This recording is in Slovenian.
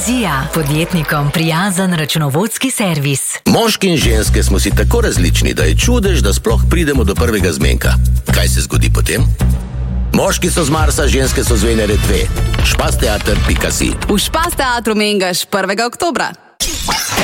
Vizija, podjetnikom prijazen računovodski servis. Moški in ženske smo si tako različni, da je čudež, da sploh pridemo do prvega zmenka. Kaj se zgodi potem? Moški so z Marsa, ženske so z Venere 2. Špasteater.si. V Špas teatru Mengaš 1. oktobra.